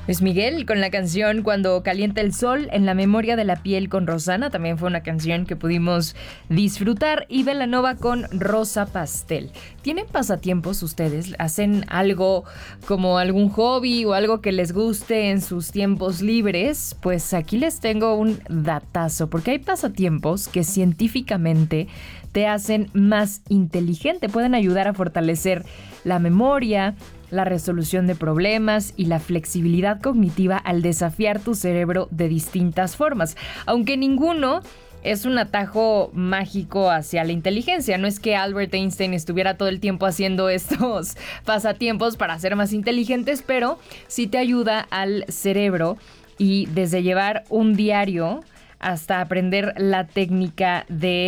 Luis Miguel con la canción Cuando calienta el sol, En la memoria de la piel con Rosana, también fue una canción que pudimos disfrutar. Y Belanova con Rosa Pastel. ¿Tienen pasatiempos ustedes? ¿Hacen algo como algún hobby o algo que les guste en sus tiempos libres? Pues aquí les tengo un datazo, porque hay pasatiempos que científicamente te hacen más inteligente, pueden ayudar a fortalecer la memoria, la resolución de problemas y la flexibilidad cognitiva al desafiar tu cerebro de distintas formas. Aunque ninguno es un atajo mágico hacia la inteligencia. No es que Albert Einstein estuviera todo el tiempo haciendo estos pasatiempos para ser más inteligentes, pero sí te ayuda al cerebro, y desde llevar un diario hasta aprender la técnica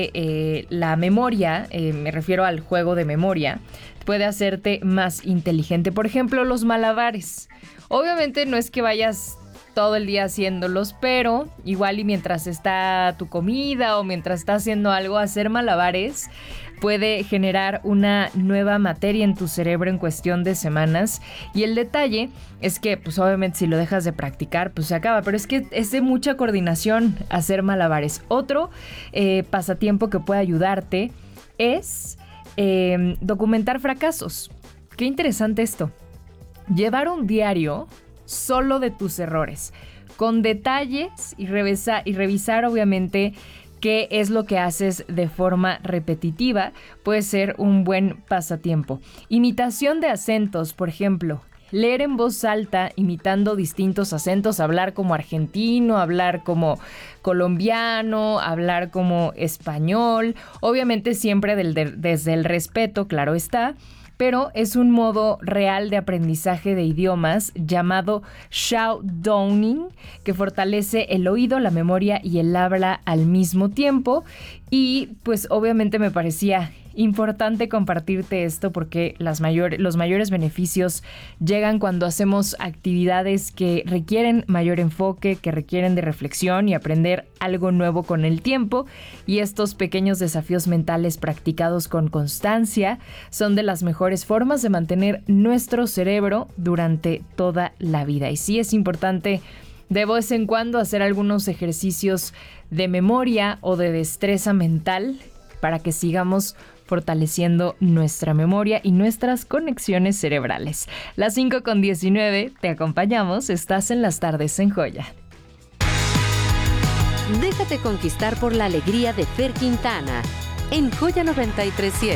de la memoria, me refiero al juego de memoria, puede hacerte más inteligente. Por ejemplo, los malabares. Obviamente no es que vayas todo el día haciéndolos, pero igual y mientras está tu comida o mientras estás haciendo algo, hacer malabares puede generar una nueva materia en tu cerebro en cuestión de semanas. Y el detalle es que, pues obviamente si lo dejas de practicar, pues se acaba. Pero es que es de mucha coordinación hacer malabares. Otro pasatiempo que puede ayudarte es documentar fracasos. Qué interesante esto. Llevar un diario solo de tus errores, con detalles, y revisar obviamente qué es lo que haces de forma repetitiva, puede ser un buen pasatiempo. Imitación de acentos, por ejemplo. Leer en voz alta, imitando distintos acentos, hablar como argentino, hablar como colombiano, hablar como español, obviamente siempre desde el respeto, claro está, pero es un modo real de aprendizaje de idiomas llamado Shadowing, que fortalece el oído, la memoria y el habla al mismo tiempo. Y pues obviamente me parecía importante compartirte esto porque los mayores beneficios llegan cuando hacemos actividades que requieren mayor enfoque, que requieren de reflexión y aprender algo nuevo con el tiempo. Y estos pequeños desafíos mentales practicados con constancia son de las mejores formas de mantener nuestro cerebro durante toda la vida. Y sí es importante de vez en cuando hacer algunos ejercicios de memoria o de destreza mental para que sigamos fortaleciendo nuestra memoria y nuestras conexiones cerebrales. Las 5:19, te acompañamos, estás en Las Tardes en Joya. Déjate conquistar por la alegría de Fer Quintana en Joya 93.7.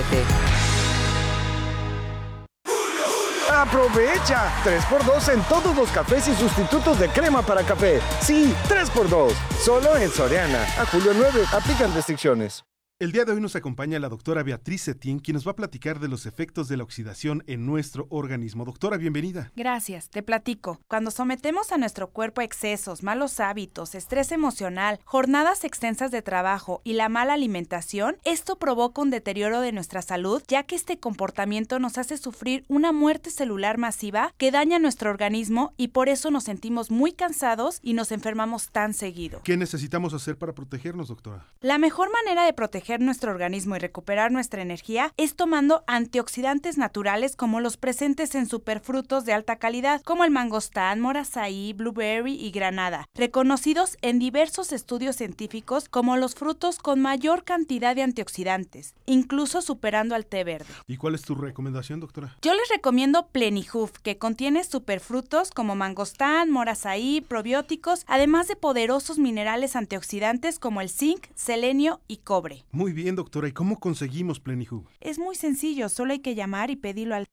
¡Aprovecha! 3x2 en todos los cafés y sustitutos de crema para café. Sí, 3x2. Solo en Soriana. A julio 9. Aplican restricciones. El día de hoy nos acompaña la doctora Beatriz Cetín, quien nos va a platicar de los efectos de la oxidación en nuestro organismo. Doctora, bienvenida. Gracias, te platico. Cuando sometemos a nuestro cuerpo a excesos, malos hábitos, estrés emocional, jornadas extensas de trabajo y la mala alimentación, esto provoca un deterioro de nuestra salud, ya que este comportamiento nos hace sufrir una muerte celular masiva que daña nuestro organismo y por eso nos sentimos muy cansados y nos enfermamos tan seguido. ¿Qué necesitamos hacer para protegernos, doctora? La mejor manera de proteger nuestro organismo y recuperar nuestra energía es tomando antioxidantes naturales como los presentes en superfrutos de alta calidad, como el mangostán, morazaí, blueberry y granada, reconocidos en diversos estudios científicos como los frutos con mayor cantidad de antioxidantes, incluso superando al té verde. ¿Y cuál es tu recomendación, doctora? Yo les recomiendo Plenihoof, que contiene superfrutos como mangostán, morazaí, probióticos, además de poderosos minerales antioxidantes como el zinc, selenio y cobre. Muy bien, doctora. ¿Y cómo conseguimos Plenihoof? Es muy sencillo, solo hay que llamar y pedirlo al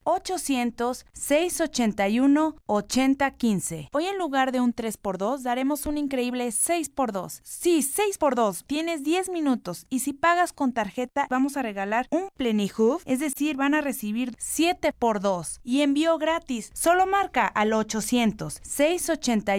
800-681-8015. Hoy en lugar de un 3x2 daremos un increíble 6x2. Sí, 6x2. Tienes 10 minutos y si pagas con tarjeta vamos a regalar un Plenihoof, es decir, van a recibir 7x2 y envío gratis. Solo marca al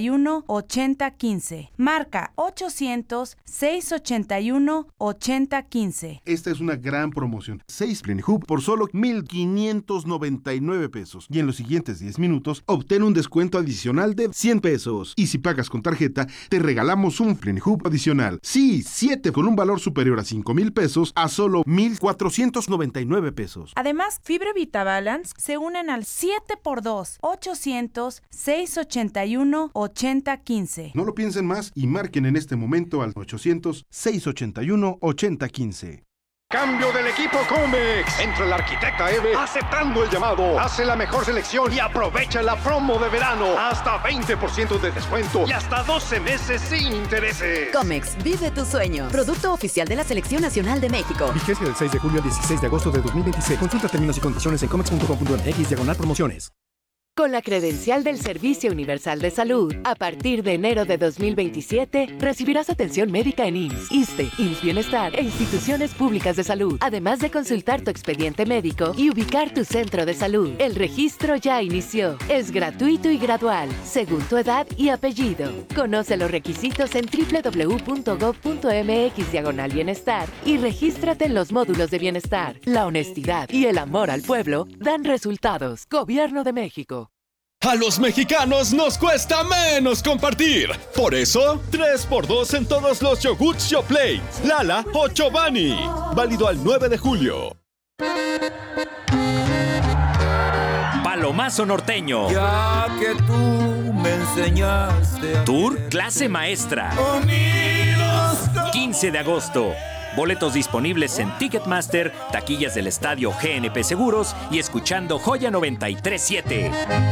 800-681-8015. Marca 800-681-8015. 15. Esta es una gran promoción. 6 Plenihub por solo 1,599 pesos. Y en los siguientes 10 minutos, obtén un descuento adicional de 100 pesos. Y si pagas con tarjeta, te regalamos un Plenihub adicional. Sí, 7 con un valor superior a 5,000 pesos a solo 1,499 pesos. Además, Fibra VitaBalance se unen al 7x2 800-681-8015. No lo piensen más y marquen en este momento al 800-681-8015. Cambio del equipo Comex. Entra el arquitecta Eve aceptando el llamado. Hace la mejor selección y aprovecha la promo de verano. Hasta 20% de descuento y hasta 12 meses sin intereses. Comex, vive tu sueño. Producto oficial de la Selección Nacional de México. Vigencia del 6 de julio al 16 de agosto de 2026. Consulta términos y condiciones en comex.com.mx/promociones. Con la credencial del Servicio Universal de Salud, a partir de enero de 2027, recibirás atención médica en IMSS, ISSSTE, IMSS Bienestar e instituciones públicas de salud, además de consultar tu expediente médico y ubicar tu centro de salud. El registro ya inició. Es gratuito y gradual, según tu edad y apellido. Conoce los requisitos en www.gov.mx/bienestar y regístrate en los módulos de bienestar. La honestidad y el amor al pueblo dan resultados. Gobierno de México. A los mexicanos nos cuesta menos compartir. Por eso, 3x2 en todos los yogurts Yoplait, Lala o Chobani. Válido al 9 de julio. Palomazo norteño. Ya que tú me enseñaste. Tour Clase Maestra. Unidos. 15 de agosto. Boletos disponibles en Ticketmaster, taquillas del estadio GNP Seguros y escuchando Joya 93.7.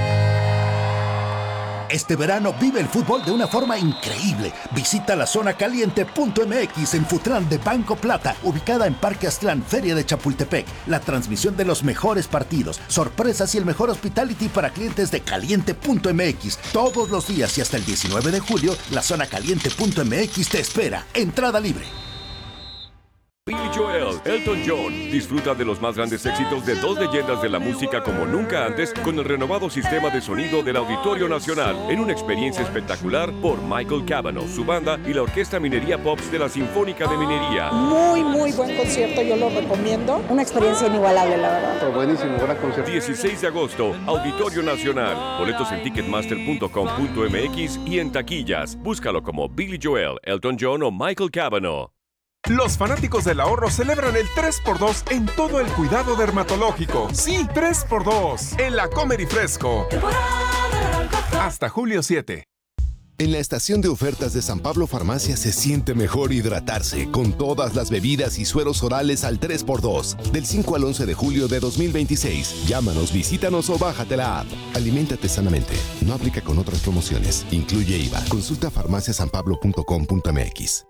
Este verano vive el fútbol de una forma increíble. Visita la zona caliente.mx en Futlán de Banco Plata, ubicada en Parque Aztlán, Feria de Chapultepec. La transmisión de los mejores partidos, sorpresas y el mejor hospitality para clientes de caliente.mx. Todos los días y hasta el 19 de julio, la zona caliente.mx te espera. Entrada libre. Billy Joel, Elton John. Disfruta de los más grandes éxitos de dos leyendas de la música como nunca antes con el renovado sistema de sonido del Auditorio Nacional en una experiencia espectacular por Michael Cavanaugh, su banda y la Orquesta Minería Pops de la Sinfónica de Minería. Muy buen concierto, yo lo recomiendo. Una experiencia inigualable, la verdad. Pero buenísimo, gran concierto. 16 de agosto, Auditorio Nacional. Boletos en ticketmaster.com.mx y en taquillas. Búscalo como Billy Joel, Elton John o Michael Cavanaugh. Los fanáticos del ahorro celebran el 3x2 en todo el cuidado dermatológico. Sí, 3x2 en la Comer y Fresco. Hasta julio 7. En la estación de ofertas de San Pablo Farmacia se siente mejor hidratarse con todas las bebidas y sueros orales al 3x2. Del 5 al 11 de julio de 2026. Llámanos, visítanos o bájate la app. Aliméntate sanamente. No aplica con otras promociones. Incluye IVA. Consulta farmaciasanpablo.com.mx.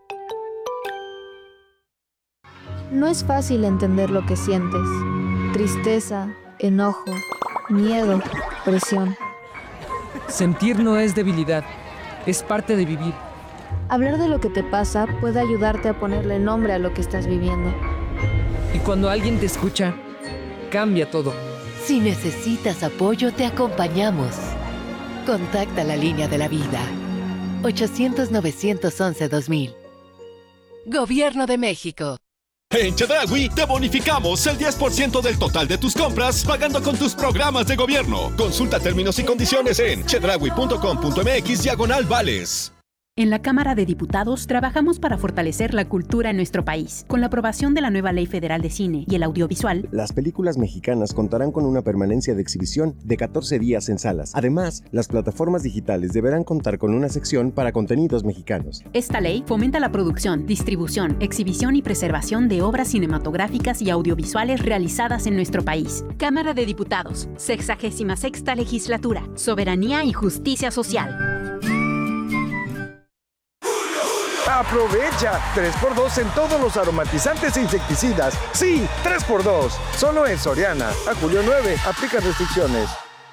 No es fácil entender lo que sientes. Tristeza, enojo, miedo, presión. Sentir no es debilidad, es parte de vivir. Hablar de lo que te pasa puede ayudarte a ponerle nombre a lo que estás viviendo. Y cuando alguien te escucha, cambia todo. Si necesitas apoyo, te acompañamos. Contacta la línea de la vida. 800-911-2000. Gobierno de México. En Chedraui te bonificamos el 10% del total de tus compras pagando con tus programas de gobierno. Consulta términos y condiciones en chedraui.com.mx/vales. En la Cámara de Diputados trabajamos para fortalecer la cultura en nuestro país. Con la aprobación de la nueva Ley Federal de Cine y el Audiovisual, las películas mexicanas contarán con una permanencia de exhibición de 14 días en salas. Además, las plataformas digitales deberán contar con una sección para contenidos mexicanos. Esta ley fomenta la producción, distribución, exhibición y preservación de obras cinematográficas y audiovisuales realizadas en nuestro país. Cámara de Diputados, 66ª Legislatura, Soberanía y Justicia Social. Aprovecha 3x2 en todos los aromatizantes e insecticidas. Sí, 3x2. Solo en Soriana. A julio 9. Aplica restricciones.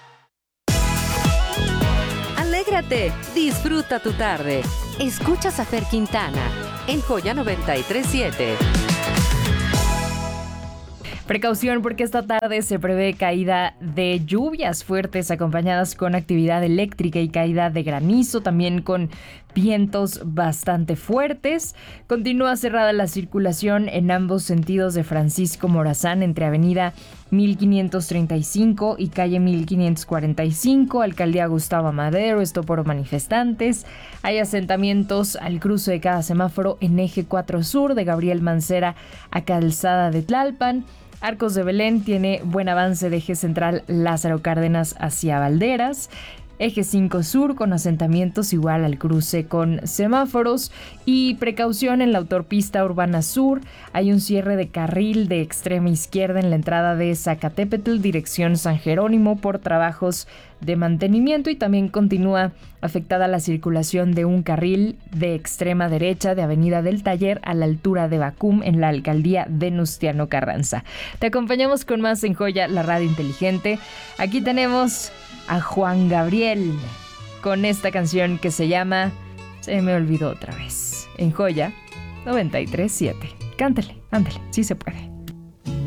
Alégrate, disfruta tu tarde. Escuchas a Fer Quintana en Joya 93.7. Precaución porque esta tarde se prevé caída de lluvias fuertes acompañadas con actividad eléctrica y caída de granizo, también con vientos bastante fuertes. Continúa cerrada la circulación en ambos sentidos de Francisco Morazán entre avenida 1535 y calle 1545, alcaldía Gustavo Amadero, esto por manifestantes. Hay asentamientos al cruce de cada semáforo en eje 4 sur de Gabriel Mancera a Calzada de Tlalpan. Arcos de Belén tiene buen avance de eje central Lázaro Cárdenas hacia Valderas. Eje 5 sur con asentamientos igual al cruce con semáforos. Y precaución en la autopista urbana sur. Hay un cierre de carril de extrema izquierda en la entrada de Zacatepetl, dirección San Jerónimo, por trabajos de mantenimiento. Y también continúa afectada la circulación de un carril de extrema derecha de Avenida del Taller a la altura de Bacum en la alcaldía Venustiano Carranza. Te acompañamos con más en Joya, la radio inteligente. Aquí tenemos a Juan Gabriel con esta canción que se llama Se me olvidó otra vez. En Joya 93.7. Cántale, ándale, sí se puede.